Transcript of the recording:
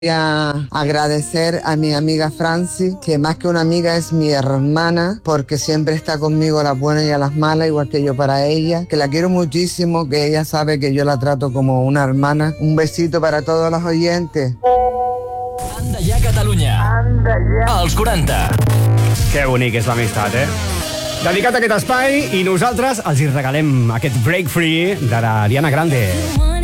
agradecer a mi amiga Franci, que más que una amiga es mi hermana, porque siempre está conmigo a las buenas y a las malas, igual que yo para ella, que la quiero muchísimo, que ella sabe que yo la trato como una hermana. Un besito para todos los oyentes. Anda ja, Catalunya. Anda ja. Als 40. Que bonic és l'amistat, Dedicat a aquest espai, i nosaltres els hi regalem aquest Break Free de l'Ariana Grande.